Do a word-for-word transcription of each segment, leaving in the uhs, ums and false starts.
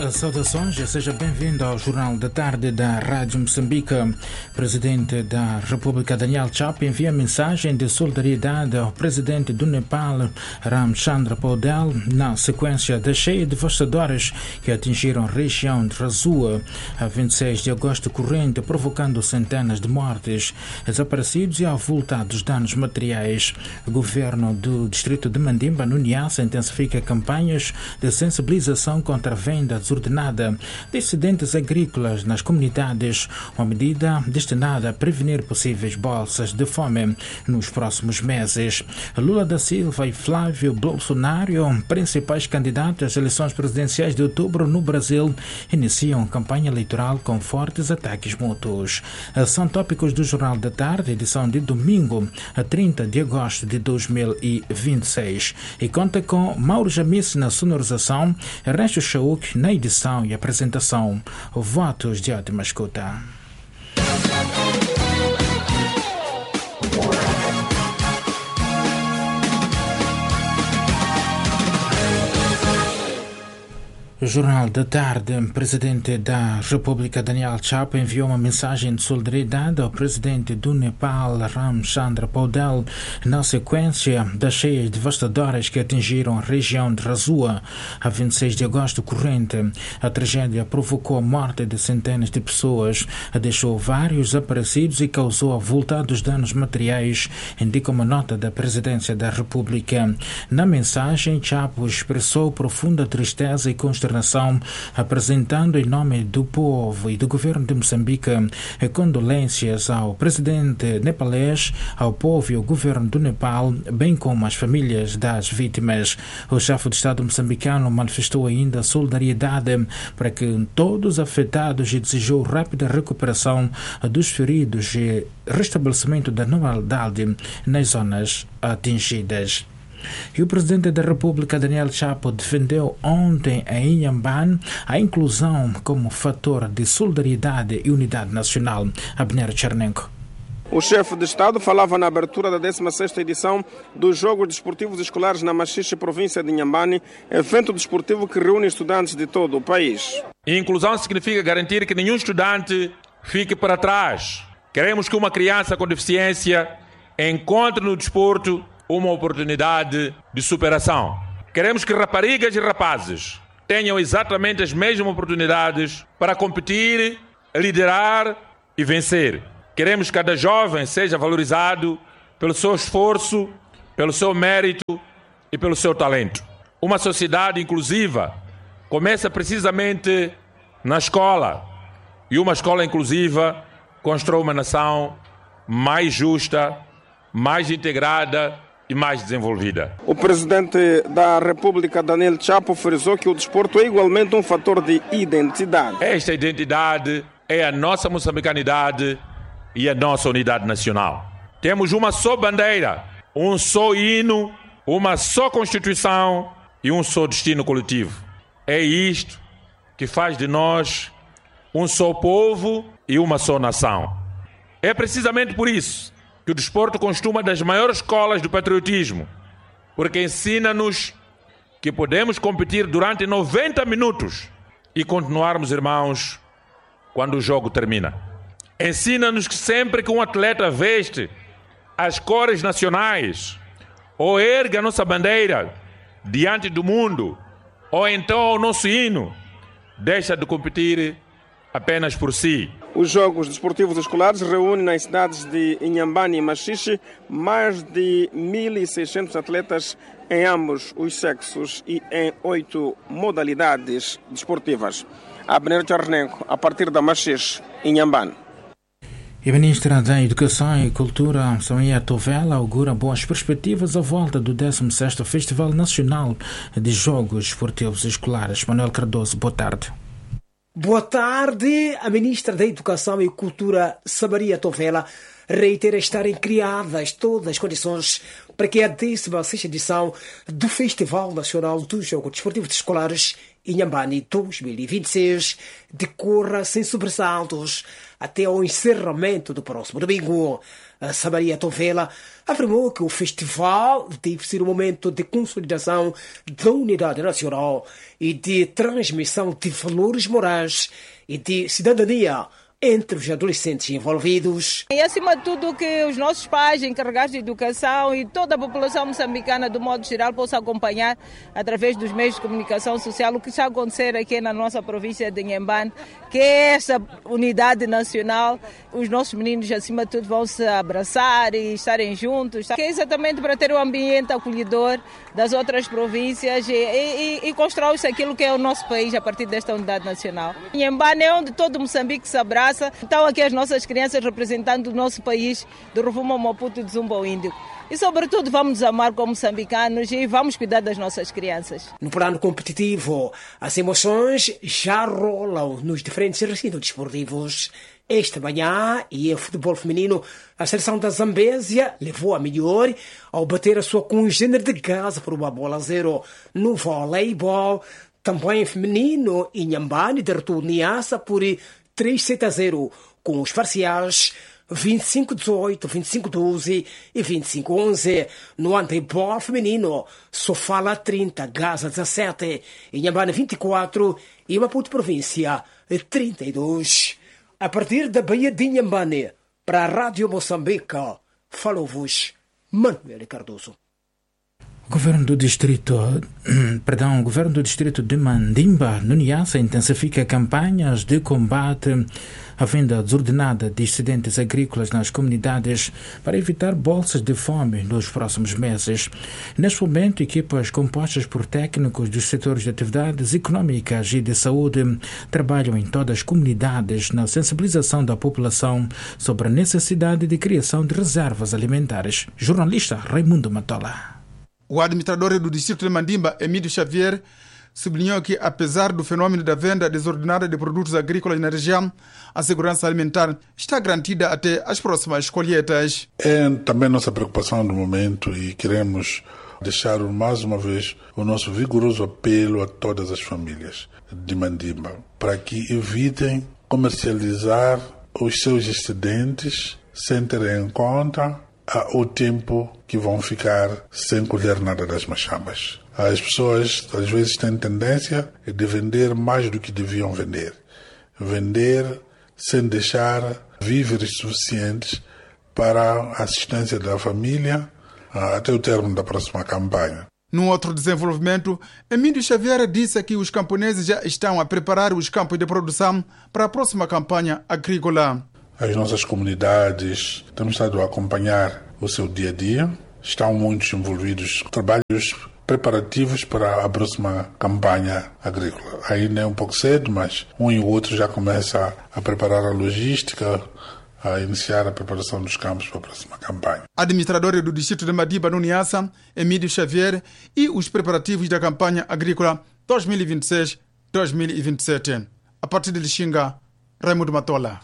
Saudações e seja bem-vindo ao Jornal da Tarde da Rádio Moçambique. Presidente da República Daniel Chapo envia mensagem de solidariedade ao presidente do Nepal, Ramchandra Paudel, na sequência das cheias devastadoras que atingiram a região de Razua a vinte e seis de agosto corrente, provocando centenas de mortes, desaparecidos e avultados danos materiais. O governo do distrito de Mandimba, no Niassa, intensifica campanhas de sensibilização contra a venda desordenada de excedentes agrícolas nas comunidades, uma medida destinada a prevenir possíveis bolsas de fome nos próximos meses. Lula da Silva e Flávio Bolsonaro, principais candidatos às eleições presidenciais de outubro no Brasil, iniciam campanha eleitoral com fortes ataques mútuos. São tópicos do Jornal da Tarde, edição de domingo, a trinta de agosto de dois mil e vinte e seis. E conta com Mauro Jamice na sonorização, Ernesto Chauk na edição e apresentação. Votos de ótima escuta. Jornal da Tarde. Presidente da República Daniel Chapo enviou uma mensagem de solidariedade ao presidente do Nepal, Ramchandra Paudel, na sequência das cheias devastadoras que atingiram a região de Razua a vinte e seis de agosto corrente. A tragédia provocou a morte de centenas de pessoas, deixou vários desaparecidos e causou avultados danos materiais, indica uma nota da Presidência da República. Na mensagem, Chapo expressou profunda tristeza e consternação, apresentando em nome do povo e do governo de Moçambique condolências ao presidente nepalês, ao povo e ao governo do Nepal, bem como às famílias das vítimas. O chefe de Estado moçambicano manifestou ainda solidariedade para que todos os afetados e desejou rápida recuperação dos feridos e restabelecimento da normalidade nas zonas atingidas. E o presidente da República, Daniel Chapo, defendeu ontem em Inhambane a inclusão como fator de solidariedade e unidade nacional. Abner Chernenko. O chefe de Estado falava na abertura da décima sexta edição dos Jogos Desportivos Escolares na Machixe, província de Inhambane, evento desportivo que reúne estudantes de todo o país. Inclusão significa garantir que nenhum estudante fique para trás. Queremos que uma criança com deficiência encontre no desporto uma oportunidade de superação. Queremos que raparigas e rapazes tenham exatamente as mesmas oportunidades para competir, liderar e vencer. Queremos que cada jovem seja valorizado pelo seu esforço, pelo seu mérito e pelo seu talento. Uma sociedade inclusiva começa precisamente na escola, e uma escola inclusiva constrói uma nação mais justa, mais integrada e mais desenvolvida. O presidente da República, Daniel Chapo, frisou que o desporto é igualmente um fator de identidade. Esta identidade é a nossa moçambicanidade e a nossa unidade nacional. Temos uma só bandeira, um só hino, uma só Constituição e um só destino coletivo. É isto que faz de nós um só povo e uma só nação. É precisamente por isso que o desporto constitui uma das maiores escolas do patriotismo, porque ensina-nos que podemos competir durante noventa minutos e continuarmos irmãos quando o jogo termina. Ensina-nos que sempre que um atleta veste as cores nacionais ou ergue a nossa bandeira diante do mundo, ou então o nosso hino, deixa de competir apenas por si. Os Jogos Desportivos Escolares reúnem nas cidades de Inhambane e Machixe mais de mil e seiscentos atletas em ambos os sexos e em oito modalidades desportivas. Abner Charnenko, a partir da Machixe, Inhambane. E a ministra da Educação e Cultura, Samia Tovela, augura boas perspectivas à volta do décimo sexto Festival Nacional de Jogos Desportivos Escolares. Manuel Cardoso, boa tarde. Boa tarde. A ministra da Educação e Cultura, Samia Tovela, reitera estarem criadas todas as condições para que a décima sexta edição do Festival Nacional dos Jogos Desportivos Escolares Inhambane dois mil e vinte e seis decorra sem sobressaltos até ao encerramento do próximo domingo. Samaria Tovela, afirmou que o festival deve ser um momento de consolidação da unidade nacional e de transmissão de valores morais e de cidadania entre os adolescentes envolvidos. E acima de tudo que os nossos pais, encarregados de educação e toda a população moçambicana do modo geral possa acompanhar através dos meios de comunicação social o que está a acontecer aqui na nossa província de Inhambane, que é essa unidade nacional. Os nossos meninos acima de tudo vão se abraçar e estarem juntos, que é exatamente para ter um ambiente acolhedor das outras províncias e, e, e construir-se aquilo que é o nosso país a partir desta unidade nacional. Inhambane é onde todo Moçambique se abraça. Estão aqui as nossas crianças representando o nosso país, do Rovuma, Maputo e do Zumba Índico. E, sobretudo, vamos nos amar como moçambicanos e vamos cuidar das nossas crianças. No plano competitivo, as emoções já rolam nos diferentes recintos desportivos. Esta manhã, e em futebol feminino, a seleção da Zambésia levou a melhor ao bater a sua congênere de Gaza por uma bola a zero. No voleibol, também feminino, Inhambane derrotou Niassa por três sete a zero, com os parciais vinte e cinco a dezoito, vinte e cinco a doze e vinte e cinco a onze. No handebol feminino, Sofala trinta, Gaza dezassete, Inhambane vinte e quatro e Maputo Província trinta e dois. A partir da Baía de Inhambane, para a Rádio Moçambique, falou-vos Manuel Cardoso. O governo do distrito, perdão, o governo do distrito de Mandimba, no Niassa, intensifica campanhas de combate à venda desordenada de excedentes agrícolas nas comunidades para evitar bolsas de fome nos próximos meses. Neste momento, equipas compostas por técnicos dos setores de atividades econômicas e de saúde trabalham em todas as comunidades na sensibilização da população sobre a necessidade de criação de reservas alimentares. Jornalista Raimundo Matola. O administrador do distrito de Mandimba, Emílio Xavier, sublinhou que, apesar do fenômeno da venda desordenada de produtos agrícolas na região, a segurança alimentar está garantida até as próximas colheitas. É também nossa preocupação no momento e queremos deixar mais uma vez o nosso vigoroso apelo a todas as famílias de Mandimba para que evitem comercializar os seus excedentes sem ter em conta o tempo que vão ficar sem colher nada das machambas. As pessoas às vezes têm tendência de vender mais do que deviam vender. Vender sem deixar víveres suficientes para a assistência da família até o termo da próxima campanha. Num outro desenvolvimento, Emílio Xavier disse que os camponeses já estão a preparar os campos de produção para a próxima campanha agrícola. As nossas comunidades temos estado a acompanhar o seu dia a dia. Estão muitos envolvidos em trabalhos preparativos para a próxima campanha agrícola. Ainda é um pouco cedo, mas um e o outro já começa a preparar a logística, a iniciar a preparação dos campos para a próxima campanha. Administrador do distrito de Mandimba, no Niassa, Emílio Xavier, e os preparativos da campanha agrícola dois mil e vinte e seis dois mil e vinte e sete. A partir de Lixinga, Raimundo Matola.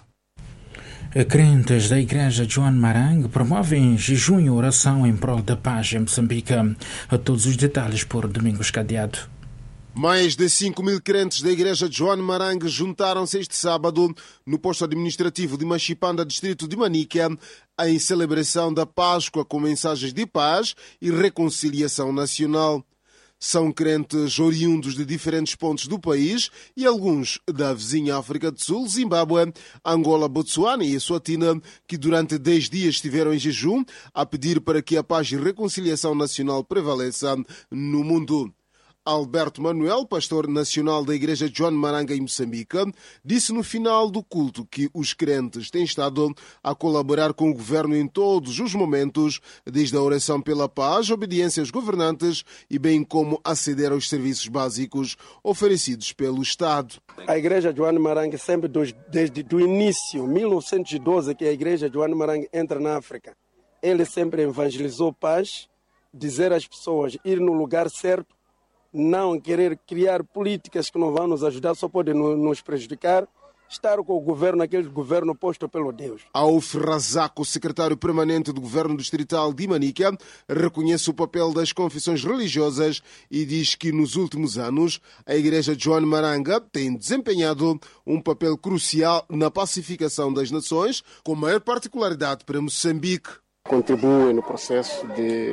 Crentes da Igreja João Marang promovem jejum e oração em prol da paz em Moçambique. A todos os detalhes por Domingos Cadeado. Mais de cinco mil crentes da Igreja João Marang juntaram-se este sábado no posto administrativo de Machipanda, distrito de Manica, em celebração da Páscoa com mensagens de paz e reconciliação nacional. São crentes oriundos de diferentes pontos do país e alguns da vizinha África do Sul, Zimbábue, Angola, Botsuana e Eswatini, que durante dez dias estiveram em jejum a pedir para que a paz e reconciliação nacional prevaleça no mundo. Alberto Manuel, pastor nacional da Igreja João Marang em Moçambique, disse no final do culto que os crentes têm estado a colaborar com o governo em todos os momentos, desde a oração pela paz, obediência aos governantes e bem como aceder aos serviços básicos oferecidos pelo Estado. A Igreja João Marang sempre, desde o início, mil novecentos e doze, que a Igreja João Marang entra na África, ele sempre evangelizou paz, dizer às pessoas ir no lugar certo, não querer criar políticas que não vão nos ajudar, só podem nos prejudicar, estar com o governo, aquele governo posto pelo Deus. Auf Razak, o secretário permanente do governo distrital de Manica, reconhece o papel das confissões religiosas e diz que nos últimos anos a Igreja Joan Maranga tem desempenhado um papel crucial na pacificação das nações, com maior particularidade para Moçambique. Contribui no processo de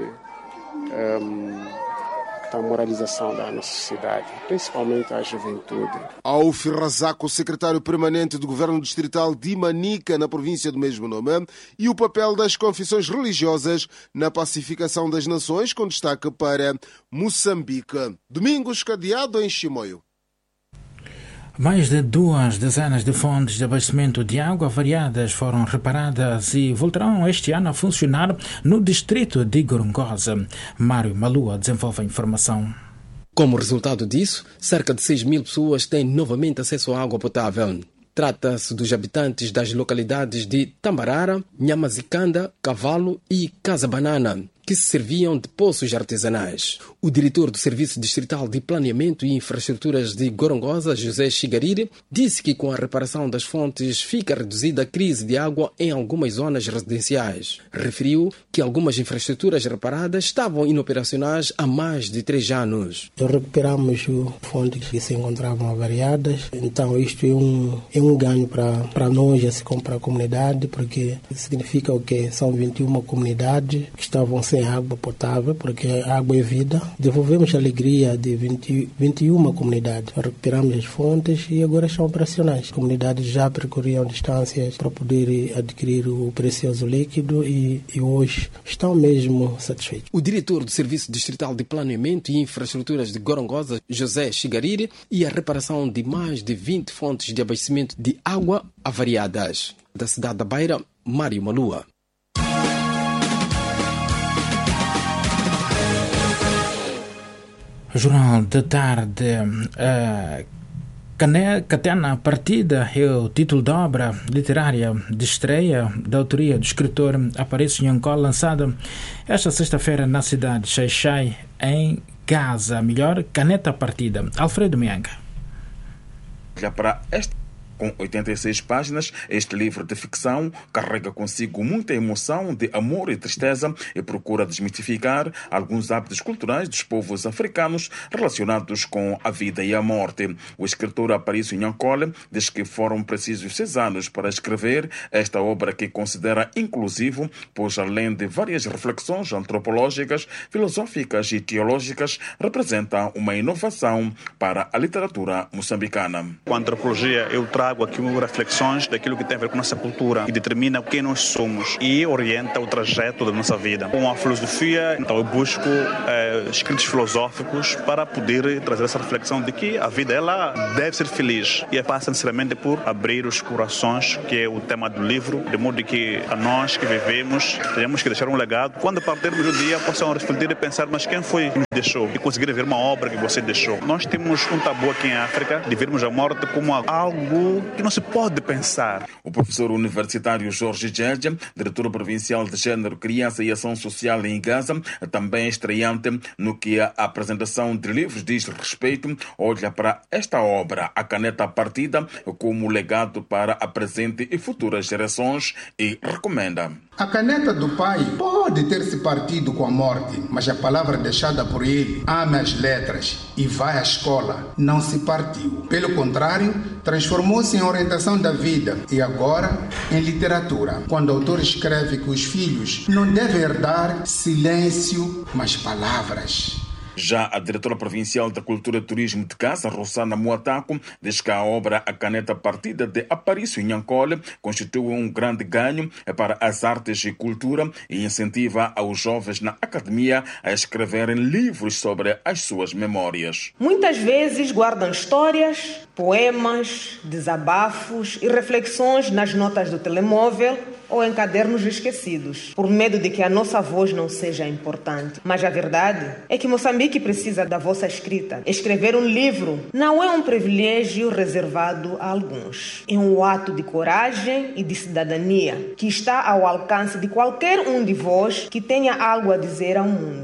um, da moralização da nossa sociedade, principalmente a juventude. Auf Razak, o secretário permanente do governo distrital de Manica, na província do mesmo nome, e o papel das confissões religiosas na pacificação das nações, com destaque para Moçambique. Domingos Cadeado, em Chimoio. Mais de duas dezenas de fontes de abastecimento de água variadas foram reparadas e voltarão este ano a funcionar no distrito de Gorongosa. Mário Malua desenvolve a informação. Como resultado disso, cerca de seis mil pessoas têm novamente acesso à água potável. Trata-se dos habitantes das localidades de Tambarara, Nhamazicanda, Cavalo e Casa Banana, que se serviam de poços artesanais. O diretor do Serviço Distrital de Planeamento e Infraestruturas de Gorongosa, José Chigariri, disse que com a reparação das fontes fica reduzida a crise de água em algumas zonas residenciais. Referiu que algumas infraestruturas reparadas estavam inoperacionais há mais de três anos. Recuperamos fontes que se encontravam avariadas, então isto é um, é um ganho para, para nós, assim como para a comunidade, porque significa o quê? São vinte e uma comunidades que estavam sem água potável, porque a água é vida. Devolvemos a alegria de vinte, vinte e uma comunidades. Recuperamos as fontes e agora estão operacionais. As comunidades já percorriam distâncias para poder adquirir o precioso líquido e, e hoje estão mesmo satisfeitos. O diretor do Serviço Distrital de Planeamento e Infraestruturas de Gorongosa, José Chigariri, e a reparação de mais de vinte fontes de abastecimento de água avariadas. Da cidade da Beira, Mário Malua. Jornal da Tarde. Uh, Catena Partida é o título da obra literária de estreia da autoria do escritor Aparício Nhancó, lançada esta sexta-feira na cidade de Xai-Xai, em Gaza. Melhor, Caneta Partida. Alfredo Mianga. Já para este Com oitenta e seis páginas, este livro de ficção carrega consigo muita emoção de amor e tristeza e procura desmitificar alguns hábitos culturais dos povos africanos relacionados com a vida e a morte. O escritor Aparício Nhancó diz que foram precisos seis anos para escrever esta obra que considera inclusivo, pois além de várias reflexões antropológicas, filosóficas e teológicas, representa uma inovação para a literatura moçambicana. Com a antropologia, eu trago aqui reflexões daquilo que tem a ver com nossa cultura e determina quem nós somos e orienta o trajeto da nossa vida. Com a filosofia, então eu busco é, escritos filosóficos para poder trazer essa reflexão de que a vida ela deve ser feliz e passa necessariamente por abrir os corações, que é o tema do livro, de modo que a nós que vivemos tenhamos que deixar um legado. Quando partirmos do dia, possam refletir e pensar, mas quem foi que nos deixou? E conseguir ver uma obra que você deixou. Nós temos um tabu aqui em África de vermos a morte como algo que não se pode pensar. O professor universitário Jorge Djerja, diretor provincial de Gênero, Criança e Ação Social em Gaza, também estreante no que a apresentação de livros diz respeito, olha para esta obra, A Caneta Partida, como legado para a presente e futuras gerações e recomenda. A caneta do pai pode ter se partido com a morte, mas a palavra deixada por ele, ame as letras e vai à escola, não se partiu. Pelo contrário, transformou-se em orientação da vida e agora em literatura. Quando o autor escreve que os filhos não devem herdar silêncio, mas palavras. Já a diretora provincial da Cultura e Turismo de Gaza, Rosana Muataco, diz que a obra A Caneta Partida de Aparício Nhancó constitui um grande ganho para as artes e cultura e incentiva aos jovens na academia a escreverem livros sobre as suas memórias. Muitas vezes guardam histórias, poemas, desabafos e reflexões nas notas do telemóvel ou em cadernos esquecidos, por medo de que a nossa voz não seja importante. Mas a verdade é que Moçambique precisa da vossa escrita. Escrever um livro não é um privilégio reservado a alguns. É um ato de coragem e de cidadania que está ao alcance de qualquer um de vós que tenha algo a dizer ao mundo.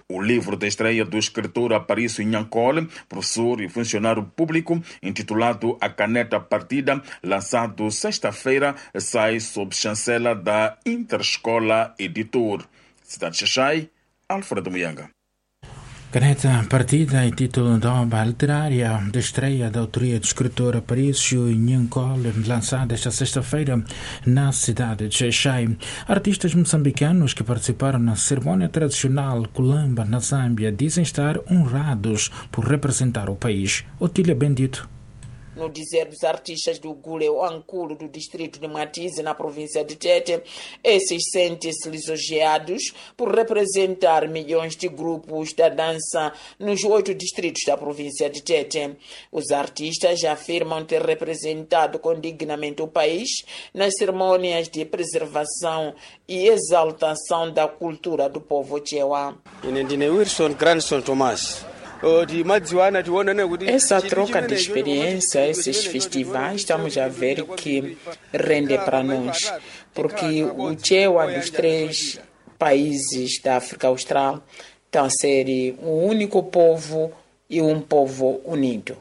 O livro de estreia do escritor Aparício Nhancole, professor e funcionário público, intitulado A Caneta Partida, lançado sexta-feira, sai sob chancela da Interescola Editor. Cidade de Xaxai, Alfredo Muyanga. Caneta Partida é título da obra literária de estreia da autoria do escritor Aparício Nhancole, lançada esta sexta-feira na cidade de Xaixai. Artistas moçambicanos que participaram na cerimônia tradicional Kulamba, na Zâmbia, dizem estar honrados por representar o país. Otília Bendito. No dizer dos artistas do Guleu Anculo, do distrito de Matize, na província de Tete, esses sentem-se lisonjeados por representar milhões de grupos da dança nos oito distritos da província de Tete. Os artistas afirmam ter representado com dignamente o país nas cerimônias de preservação e exaltação da cultura do povo Tchewa. Wilson Grandson Tomás. Essa troca de experiência, esses festivais, estamos a ver que rende para nós, porque o Tchewa dos três países da África Austral está a ser o único povo e um povo unido.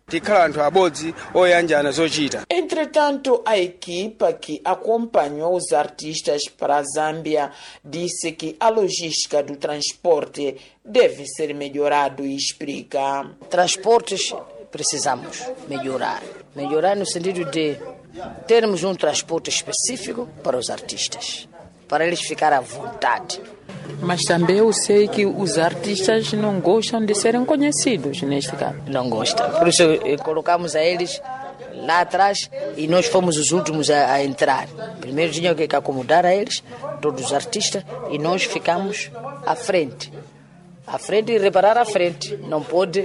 Entretanto, a equipa que acompanhou os artistas para a Zâmbia disse que a logística do transporte deve ser melhorado e explica. Transportes precisamos melhorar. Melhorar no sentido de termos um transporte específico para os artistas, para eles ficarem à vontade. Mas também eu sei que os artistas não gostam de serem conhecidos neste caso. Não gostam. Por isso colocamos a eles lá atrás e nós fomos os últimos a, a entrar. Primeiro tinha que acomodar a eles, todos os artistas, e nós ficamos à frente. À frente e reparar à frente. Não pode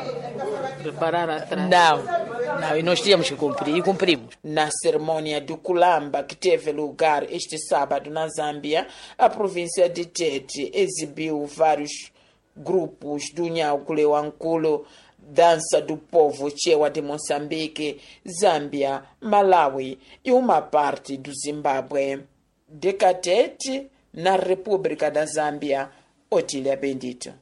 reparar atrás. Não. Não, e nós tínhamos que cumprir, e cumprimos. Na cerimônia do Kulamba, que teve lugar este sábado na Zâmbia, a província de Tete exibiu vários grupos do Nhancule Anculo, dança do povo Tchewa de Moçambique, Zâmbia, Malawi e uma parte do Zimbábue. De Katete, na República da Zâmbia, Otília Bendito.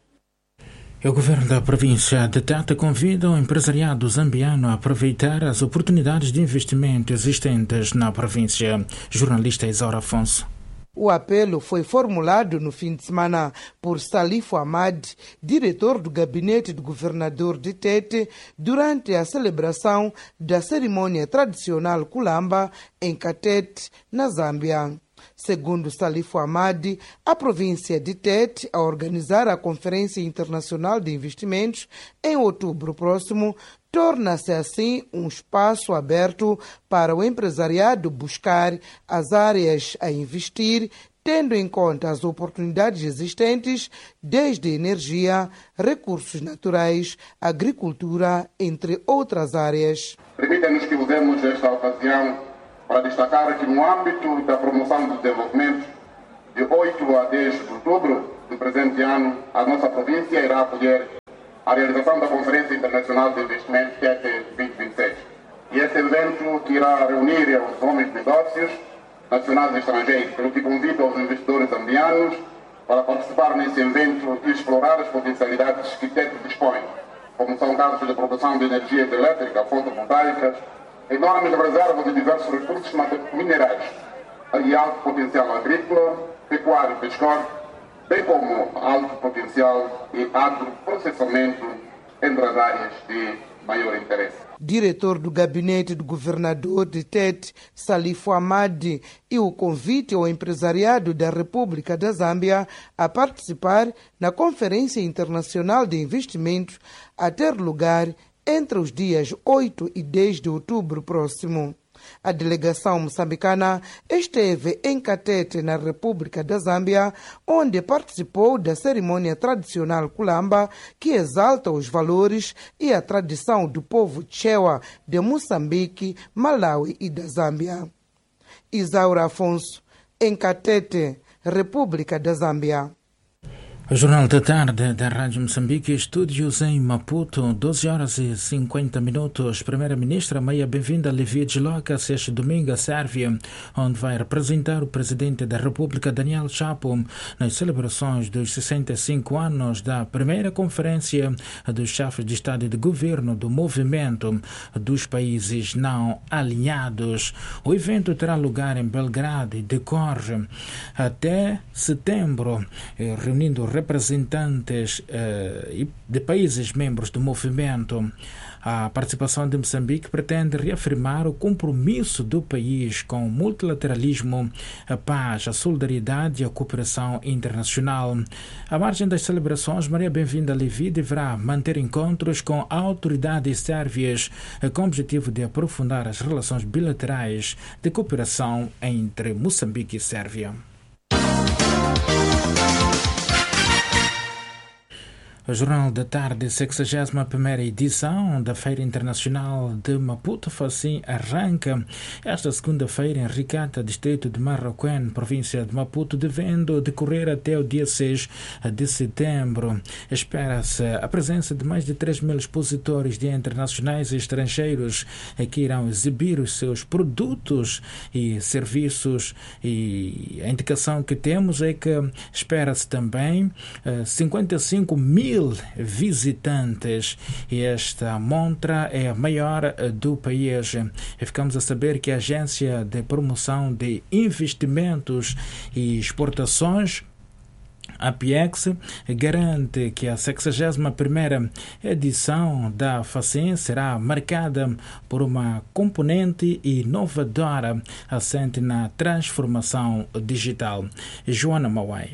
O governo da província de Tete convida o empresariado zambiano a aproveitar as oportunidades de investimento existentes na província. Jornalista Isaura Afonso. O apelo foi formulado no fim de semana por Salifo Ahmad, diretor do gabinete do governador de Tete, durante a celebração da cerimônia tradicional Kulamba em Katete, na Zâmbia. Segundo Salifo Ahmad, a província de Tete, a organizar a Conferência Internacional de Investimentos em outubro próximo, torna-se assim um espaço aberto para o empresariado buscar as áreas a investir, tendo em conta as oportunidades existentes, desde energia, recursos naturais, agricultura, entre outras áreas. Permita-nos que usemos esta ocasião para destacar que no âmbito da promoção do desenvolvimento, de oito a dez de outubro do presente ano, a nossa província irá acolher a realização da Conferência Internacional de Investimentos Tete vinte e vinte e sete. E esse evento que irá reunir os homens de negócios nacionais e estrangeiros, pelo que convido aos investidores zambianos para participar nesse evento e explorar as potencialidades que Tete dispõe, como são casos de produção de energia elétrica, fotovoltaicas, enormes reservas de diversos recursos minerais e alto potencial agrícola, pecuário e pesqueiro, bem como alto potencial e agroprocessamento entre as áreas de maior interesse. Diretor do gabinete do governador de Tete, Salifo Ahmad, e o convite ao empresariado da República da Zâmbia a participar na Conferência Internacional de Investimentos a ter lugar entre os dias oito e dez de outubro próximo. A delegação moçambicana esteve em Katete, na República da Zâmbia, onde participou da cerimônia tradicional Kulamba, que exalta os valores e a tradição do povo Tchewa de Moçambique, Malawi e da Zâmbia. Isaura Afonso, em Katete, República da Zâmbia. O Jornal da Tarde da Rádio Moçambique, estúdios em Maputo, doze horas e cinquenta minutos. Primeira-Ministra Maia bem-vinda a Livia de Locas este domingo à Sérvia, onde vai representar o Presidente da República, Daniel Chapo, nas celebrações dos sessenta e cinco anos da primeira Conferência dos Chefes de Estado e de Governo do Movimento dos Países Não Alinhados. O evento terá lugar em Belgrado e decorre até setembro, reunindo representantes eh, de países membros do movimento. A participação de Moçambique pretende reafirmar o compromisso do país com o multilateralismo, a paz, a solidariedade e a cooperação internacional. À margem das celebrações, Maria Bem-vinda Levi deverá manter encontros com autoridades sérvias com o objetivo de aprofundar as relações bilaterais de cooperação entre Moçambique e Sérvia. O Jornal da Tarde, sexagésima primeira edição da Feira Internacional de Maputo Facim arranca esta segunda-feira em Ricata, distrito de Marroquém, província de Maputo, devendo decorrer até o dia seis de setembro. Espera-se a presença de mais de três mil expositores de internacionais e estrangeiros que irão exibir os seus produtos e serviços, e a indicação que temos é que espera-se também cinquenta e cinco mil visitantes, e esta montra é a maior do país. E ficamos a saber que a Agência de Promoção de Investimentos e Exportações, a Apex, garante que a sexagésima primeira edição da Facim será marcada por uma componente inovadora assente na transformação digital. Joana Mauai.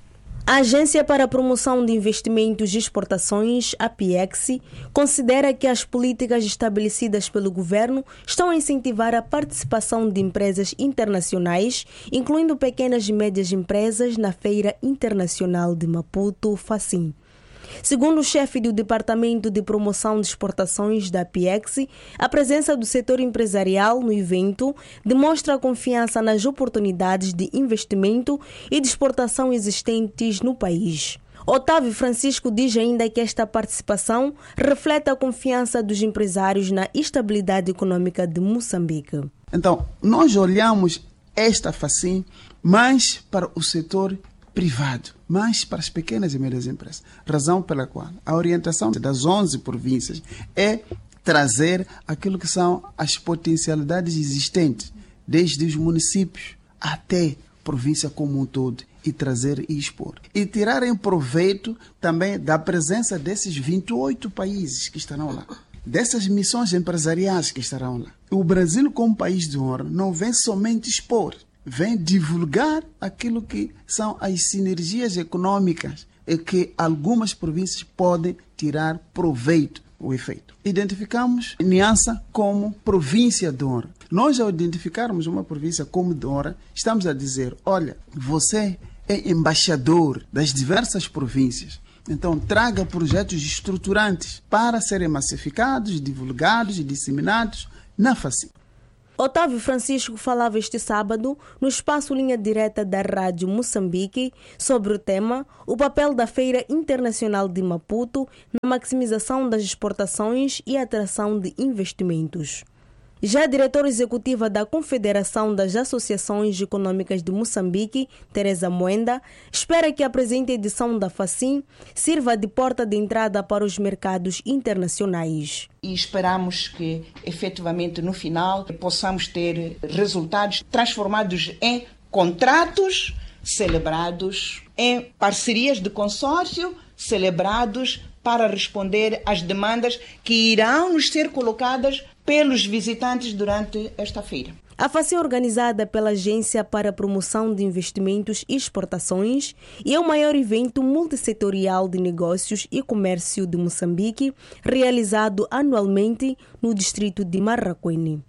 A Agência para a Promoção de Investimentos e Exportações, a Apex, considera que as políticas estabelecidas pelo governo estão a incentivar a participação de empresas internacionais, incluindo pequenas e médias empresas, na Feira Internacional de Maputo Facim. Segundo o chefe do Departamento de Promoção de Exportações da Apex, a presença do setor empresarial no evento demonstra a confiança nas oportunidades de investimento e de exportação existentes no país. Otávio Francisco diz ainda que esta participação reflete a confiança dos empresários na estabilidade econômica de Moçambique. Então, nós olhamos esta Facim mais para o setor privado, mas para as pequenas e médias empresas. Razão pela qual a orientação das onze províncias é trazer aquilo que são as potencialidades existentes, desde os municípios até a província como um todo, e trazer e expor. E tirarem proveito também da presença desses vinte e oito países que estarão lá, dessas missões empresariais que estarão lá. O Brasil, como país de honra, não vem somente expor, vem divulgar aquilo que são as sinergias econômicas e que algumas províncias podem tirar proveito o efeito. Identificamos Niassa como província de honra. Nós, ao identificarmos uma província como de honra, estamos a dizer, olha, você é embaixador das diversas províncias, então traga projetos estruturantes para serem massificados, divulgados e disseminados na Facim. Otávio Francisco falava este sábado no espaço Linha Direta da Rádio Moçambique sobre o tema o papel da Feira Internacional de Maputo na maximização das exportações e atração de investimentos. Já a diretora executiva da Confederação das Associações Econômicas de Moçambique, Teresa Moenda, espera que a presente edição da Facim sirva de porta de entrada para os mercados internacionais. E esperamos que, efetivamente, no final, possamos ter resultados transformados em contratos celebrados, em parcerias de consórcio celebrados para responder às demandas que irão nos ser colocadas pelos visitantes durante esta feira. A Facim é organizada pela Agência para a Promoção de Investimentos e Exportações e é o maior evento multissetorial de negócios e comércio de Moçambique, realizado anualmente no distrito de Marraquém.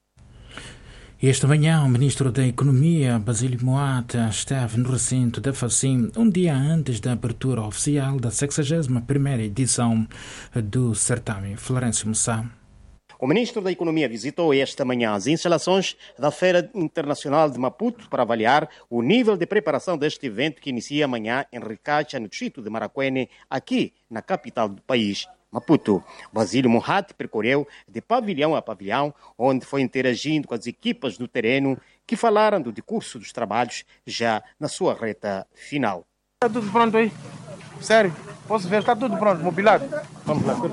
Esta manhã, o ministro da Economia, Basílio Moata, esteve no recinto da Facim um dia antes da abertura oficial da sexagésima primeira edição do certame. Florencio Mussá. O ministro da Economia visitou esta manhã as instalações da Feira Internacional de Maputo para avaliar o nível de preparação deste evento que inicia amanhã em Ricacha, no distrito de Maracuene, aqui na capital do país, Maputo. Basílio Mohat percorreu de pavilhão a pavilhão, onde foi interagindo com as equipas no terreno que falaram do decurso dos trabalhos já na sua reta final. Está tudo pronto aí? Sério? Posso ver? Está tudo pronto, mobilado? Vamos lá.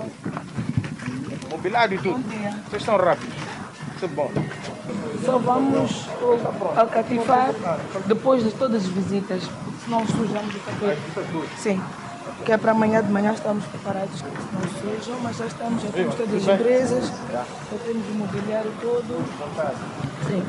Mobilado e tudo. Vocês estão rápidos. Isso é bom. Só vamos alcatifar depois de todas as visitas, porque senão sujamos o tapete. Sim. Que é para amanhã de manhã estamos preparados, não sujam, mas já estamos, já temos todas as empresas, já temos o mobiliário todo. Sim.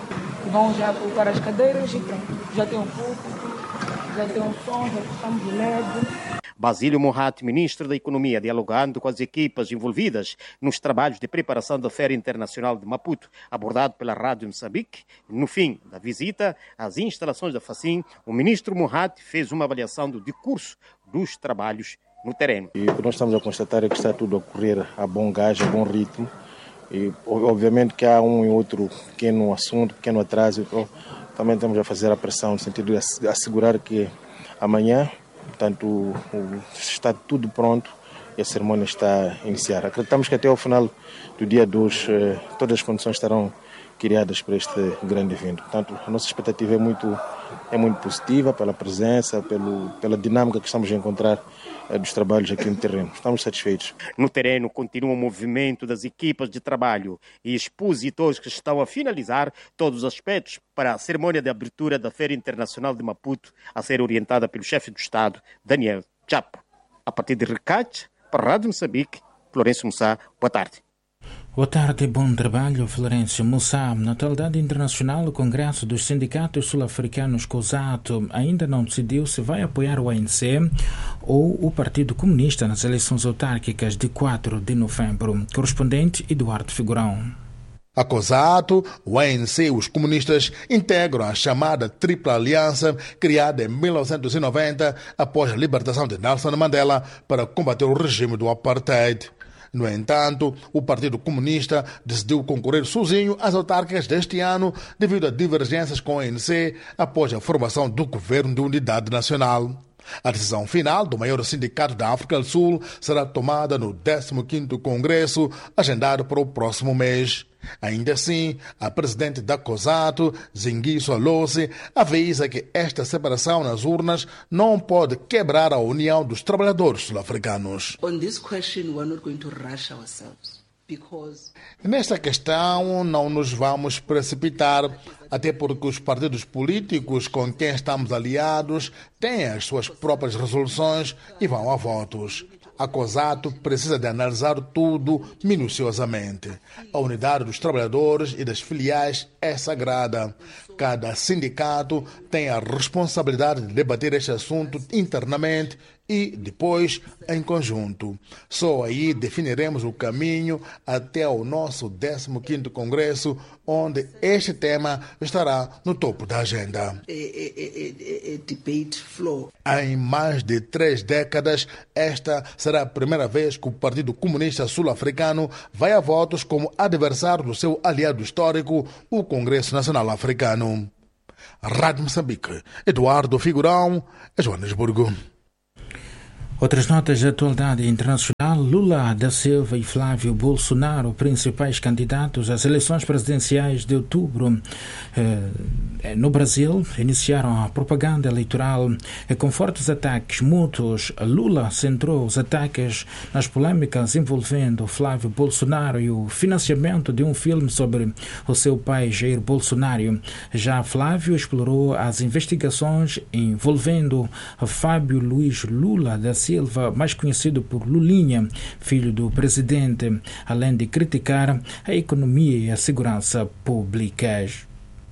Vão já colocar as cadeiras e pronto. Já tem um púlpito, já tem um som, já estamos de L E D. Basílio Mohat, ministro da Economia, dialogando com as equipas envolvidas nos trabalhos de preparação da Feira Internacional de Maputo, abordado pela Rádio Moçambique. No fim da visita às instalações da Facim, o ministro Mohat fez uma avaliação do decurso dos trabalhos no terreno. E o que nós estamos a constatar é que está tudo a correr a bom gás, a bom ritmo. E obviamente que há um e outro pequeno assunto, pequeno atraso. Então, também estamos a fazer a pressão no sentido de assegurar que amanhã, portanto, está tudo pronto e a cerimônia está a iniciar. Acreditamos que até ao final do dia dois todas as condições estarão criadas para este grande evento. Portanto, a nossa expectativa é muito, é muito positiva pela presença, pelo, pela dinâmica que estamos a encontrar eh, dos trabalhos aqui no terreno. Estamos satisfeitos. No terreno continua o movimento das equipas de trabalho e expositores que estão a finalizar todos os aspectos para a cerimônia de abertura da Feira Internacional de Maputo, a ser orientada pelo chefe do Estado, Daniel Chapo. A partir de Ricacha, para a Rádio Moçambique, Florencio Mussá, boa tarde. Boa tarde e bom trabalho, Florencio Mussá. Na atualidade internacional, o Congresso dos Sindicatos Sul-Africanos, COSATU, ainda não decidiu se vai apoiar o A N C ou o Partido Comunista nas eleições autárquicas de quatro de novembro. Correspondente Eduardo Figurão. A COSATU, o A N C e os comunistas integram a chamada Tripla Aliança, criada em mil novecentos e noventa após a libertação de Nelson Mandela para combater o regime do apartheid. No entanto, o Partido Comunista decidiu concorrer sozinho às autárquicas deste ano devido a divergências com o A N C após a formação do Governo de Unidade Nacional. A decisão final do maior sindicato da África do Sul será tomada no décimo quinto Congresso, agendado para o próximo mês. Ainda assim, a presidente da COSATU, Zingiso Alose, avisa que esta separação nas urnas não pode quebrar a união dos trabalhadores sul-africanos. On this question, we are not going to rush ourselves. Because... Nesta questão, não nos vamos precipitar, até porque os partidos políticos com quem estamos aliados têm as suas próprias resoluções e vão a votos. A COSATU precisa de analisar tudo minuciosamente. A unidade dos trabalhadores e das filiais é sagrada. Cada sindicato tem a responsabilidade de debater este assunto internamente e, depois, em conjunto. Só aí definiremos o caminho até ao nosso décimo quinto Congresso, onde este tema estará no topo da agenda. A, a, a, a debate floor. Em mais de três décadas, esta será a primeira vez que o Partido Comunista Sul-Africano vai a votos como adversário do seu aliado histórico, o Congresso Nacional Africano. Rádio Moçambique, Eduardo Figurão, Joanesburgo. Outras notas de atualidade internacional. Lula da Silva e Flávio Bolsonaro, principais candidatos às eleições presidenciais de outubro eh, no Brasil, iniciaram a propaganda eleitoral eh, com fortes ataques mútuos. Lula centrou os ataques nas polêmicas envolvendo Flávio Bolsonaro e o financiamento de um filme sobre o seu pai, Jair Bolsonaro. Já Flávio explorou as investigações envolvendo Fábio Luiz Lula da Silva, mais conhecido por Lulinha, filho do presidente, além de criticar a economia e a segurança públicas.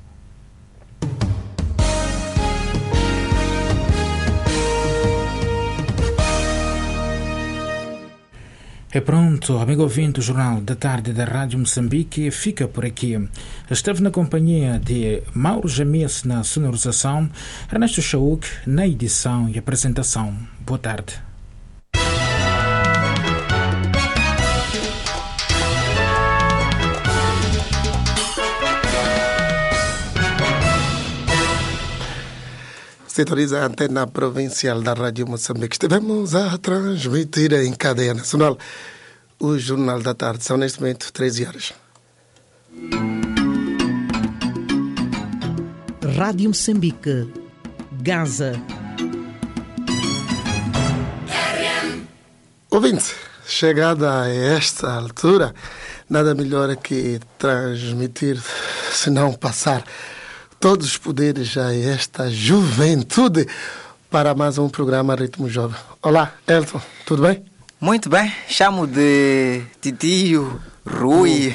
É pronto, amigo ouvinte, o Jornal da Tarde da Rádio Moçambique fica por aqui. Esteve na companhia de Mauro James na sonorização, Ernesto Chauk na edição e apresentação. Boa tarde. Sintoniza a antena provincial da Rádio Moçambique. Estivemos a transmitir em cadeia nacional o Jornal da Tarde. São neste momento treze horas. Rádio Moçambique, Gaza. Ouvinte, chegada a esta altura, nada melhor que transmitir, se não passar todos os poderes a esta juventude para mais um programa Ritmo Jovem. Olá, Elton, tudo bem? Muito bem, chamo de Titio, Rui.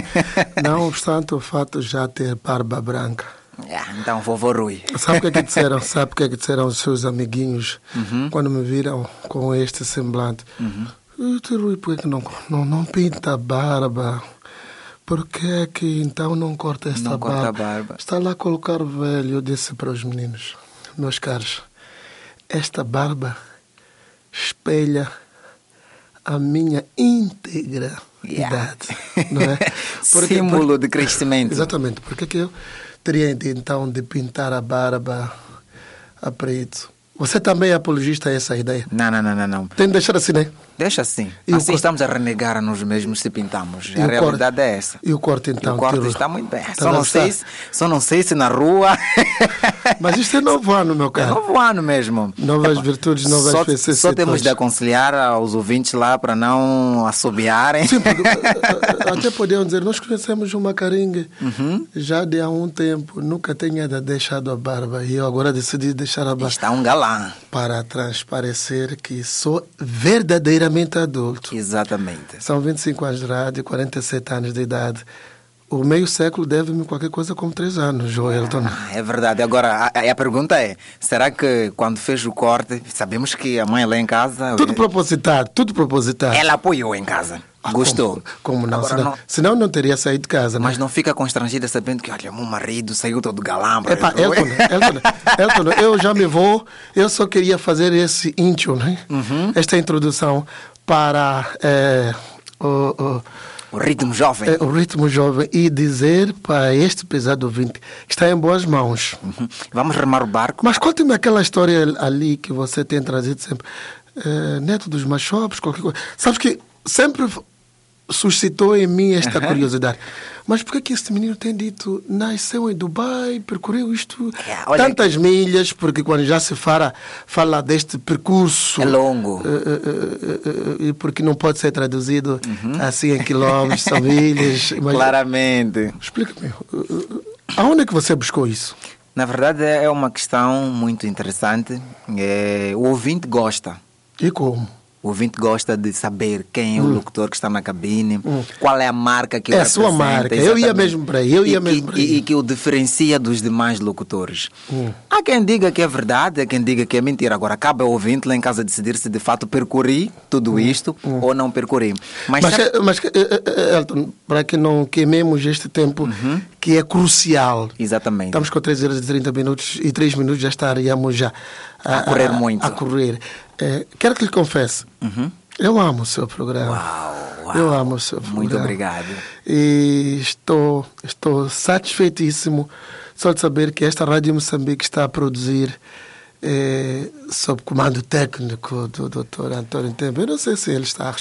Não obstante o fato de já ter barba branca. Ah, então, vovô Rui. Sabe o que é que disseram? Sabe o que é que disseram os seus amiguinhos uhum. quando me viram com este semblante? Uhum. Rui, por que não, não, não pinta a barba? Por que que então não corta esta não barba? Corta a barba? Está lá a colocar o velho. Eu disse para os meninos, meus caros, esta barba espelha a minha íntegra yeah. idade. Não é? Porque, símbolo porque, de crescimento. Exatamente. Porque que eu teria então de pintar a barba a preto? Você também é apologista a essa ideia? Não, não, não, não. não. Tem de deixar assim, né? Deixa assim. E assim cor... estamos a renegar a nós mesmos se pintamos. E a corte... realidade é essa. E o corte então? E o corte tiro... está muito bem. Tá só, não sei se, só não sei se na rua... Mas isto é novo ano, meu caro. É novo ano mesmo. Novas é, virtudes, novas só, vicissitudes. Só temos de aconselhar aos ouvintes lá para não assobiarem. Sim, porque, até podiam dizer, nós conhecemos uma caringa uhum. já de há um tempo, nunca tenha deixado a barba e eu agora decidi deixar a barba. Está um galã. Para transparecer que sou verdadeiramente adulto. Exatamente. São vinte e cinco anos de rádio, quarenta e sete anos de idade. O meio século deve-me qualquer coisa como três anos, Joelton. Ah, é verdade. Agora, a, a pergunta é, será que quando fez o corte, sabemos que a mãe lá em casa... Tudo propositado, tudo propositado. Ela apoiou em casa. Ah, gostou. Como, como não? Agora, Senão, não? senão não teria saído de casa. Mas né? não fica constrangida sabendo que, olha, meu marido saiu todo galã. Epa, Elton, Elton, Elton, eu já me vou. Eu só queria fazer esse intro, né? Uhum. Esta introdução para é, o, o, o ritmo jovem. É, o ritmo jovem e dizer para este pesado ouvinte que está em boas mãos. Uhum. Vamos remar o barco. Mas conte-me aquela história ali que você tem trazido sempre. É, neto dos machopes, qualquer coisa. Sabes que sempre suscitou em mim esta uhum. curiosidade. Mas por que este menino tem dito, nasceu em Dubai, percorreu isto, é, olha, tantas milhas, porque quando já se fala, fala deste percurso... É longo. Uh, uh, uh, uh, porque não pode ser traduzido uhum. assim em quilómetros, são milhas... Mas... Claramente. Explica-me, uh, uh, aonde é que você buscou isso? Na verdade é uma questão muito interessante. É, o ouvinte gosta. E como? O ouvinte gosta de saber quem é hum. o locutor que está na cabine, hum. qual é a marca que é o a sua marca. Eu ia mesmo para aí. Eu ia e, mesmo para aí. E, e que o diferencia dos demais locutores. Hum. Há quem diga que é verdade, há quem diga que é mentira. Agora, cabe ao ouvinte lá em casa decidir se de fato percorri tudo isto hum. ou não percorri. Mas, mas, sabe... mas Elton, para que não queimemos este tempo uhum. que é crucial. Exatamente. Estamos com três horas e trinta minutos e três minutos já estaríamos já a, a correr a, muito. A correr. É, quero que lhe confesse, uhum. eu amo o seu programa. Uau, uau. Eu amo o seu programa. Muito obrigado. E estou, estou satisfeitíssimo só de saber que esta Rádio Moçambique está a produzir é, sob comando técnico do doutor António Tempo. Eu não sei se ele está